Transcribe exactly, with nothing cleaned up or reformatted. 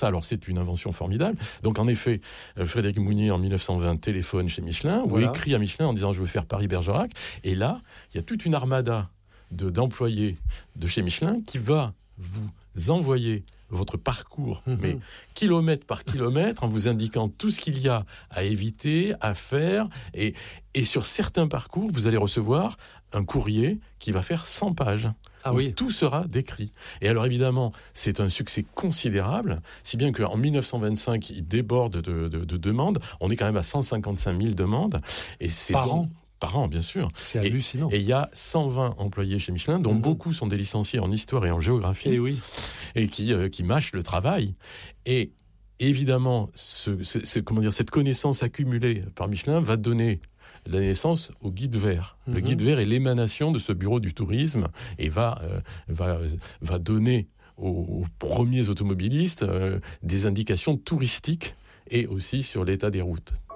Alors, c'est une invention formidable. Donc, en effet, Frédéric Mounier, en mille neuf cent vingt, téléphone chez Michelin, Voilà. ou écrit à Michelin en disant « je veux faire Paris-Bergerac ». Et là, il y a toute une armada de, d'employés de chez Michelin qui va vous envoyer votre parcours, mmh. mais kilomètre par kilomètre, en vous indiquant tout ce qu'il y a à éviter, à faire. Et, et sur certains parcours, vous allez recevoir un courrier qui va faire cent pages. Ah oui. Tout sera décrit. Et alors évidemment, c'est un succès considérable, si bien qu'en mille neuf cent vingt-cinq, il déborde de, de, de demandes. On est quand même à cent cinquante-cinq mille demandes. Et c'est par donc, an Par an, bien sûr. C'est hallucinant. Et il y a cent vingt employés chez Michelin, dont mmh. beaucoup sont des licenciés en histoire et en géographie. Et oui. Et qui, euh, qui mâchent le travail. Et évidemment, ce, ce, ce, comment dire, cette connaissance accumulée par Michelin va donner la naissance au guide vert. Mmh. Le guide vert est l'émanation de ce bureau du tourisme et va, euh, va, va donner aux, aux premiers automobilistes euh, des indications touristiques et aussi sur l'état des routes.